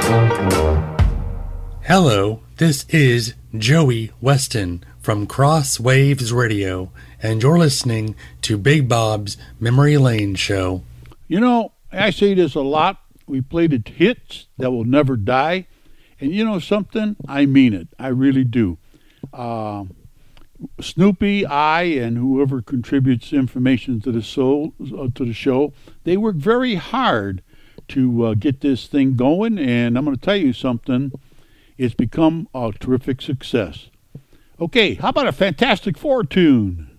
Hello, this is Joey Weston from Cross Waves Radio, and you're listening to Big Bob's Memory Lane Show. You know, I say this a lot. We play the hits that will never die. And you know something? I mean it. I really do. Snoopy, I, and whoever contributes information to the show, they work very hard to get this thing going. And I'm going to tell you something. It's become a terrific success. Okay, how about a Fantastic Four tune?